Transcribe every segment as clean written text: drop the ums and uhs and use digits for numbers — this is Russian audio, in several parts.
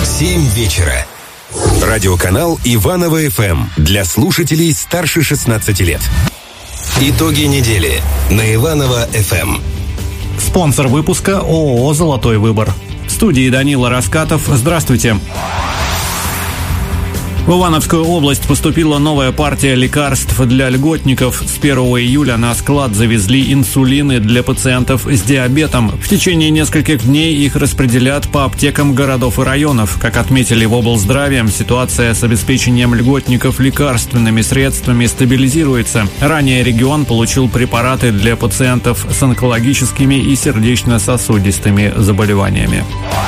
7 вечера. Радиоканал Иваново ФМ для слушателей старше 16 лет. Итоги недели на Иваново ФМ. Спонсор выпуска ООО «Золотой выбор». В студии Данила Раскатов. Здравствуйте. В Ивановскую область поступила новая партия лекарств для льготников. С 1 июля на склад завезли инсулины для пациентов с диабетом. В течение нескольких дней их распределят по аптекам городов и районов. Как отметили в облздраве, ситуация с обеспечением льготников лекарственными средствами стабилизируется. Ранее регион получил препараты для пациентов с онкологическими и сердечно-сосудистыми заболеваниями.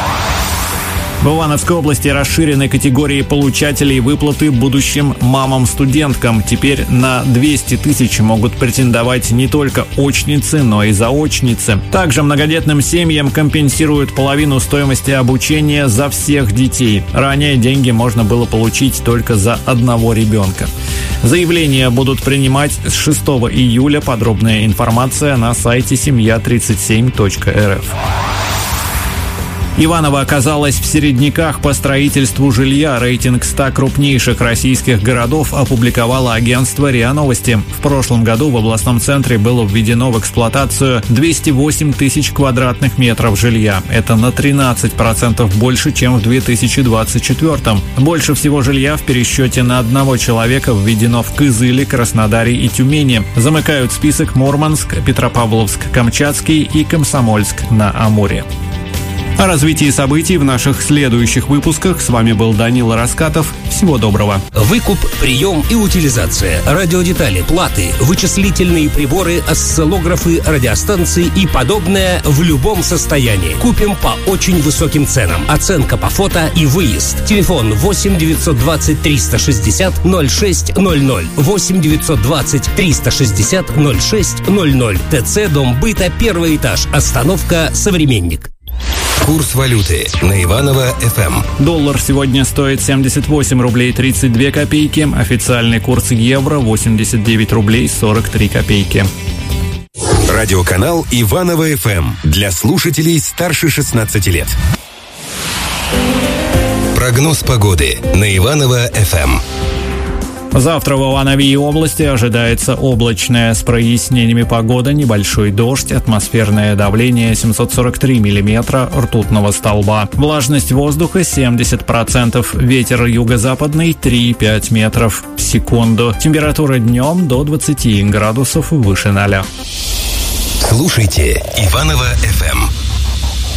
В Ивановской области расширены категории получателей выплаты будущим мамам-студенткам. Теперь на 200 тысяч могут претендовать не только очницы, но и заочницы. Также многодетным семьям компенсируют половину стоимости обучения за всех детей. Ранее деньги можно было получить только за одного ребенка. Заявления будут принимать с 6 июля. Подробная информация на сайте семья37.рф. Иваново оказалось в середняках по строительству жилья. Рейтинг 100 крупнейших российских городов опубликовало агентство РИА Новости. В прошлом году в областном центре было введено в эксплуатацию 208 тысяч квадратных метров жилья. Это на 13% больше, чем в 2024. Больше всего жилья в пересчете на одного человека введено в Кызыле, Краснодаре и Тюмени. Замыкают список Мурманск, Петропавловск-Камчатский и Комсомольск-на-Амуре. О развитии событий в наших следующих выпусках. С вами был Данила Раскатов. Всего доброго. Выкуп, прием и утилизация, радиодетали, платы, вычислительные приборы, осциллографы, радиостанции и подобное в любом состоянии. Купим по очень высоким ценам. Оценка по фото и выезд. Телефон 8 920 360 0600. 8 920 360 0600. ТЦ Дом быта, 1 этаж. Остановка «Современник». Курс валюты на Иваново ФМ. Доллар сегодня стоит 78 рублей 32 копейки. Официальный курс евро 89 рублей 43 копейки. Радиоканал Иваново ФМ для слушателей старше 16 лет. Прогноз погоды на Иваново ФМ. Завтра в Иванове и области ожидается облачная с прояснениями погода, небольшой дождь, атмосферное давление 743 миллиметра ртутного столба. Влажность воздуха 70%, ветер юго-западный 3,5 метров в секунду. Температура днем до 20 градусов выше 0. Слушайте Иваново ФМ.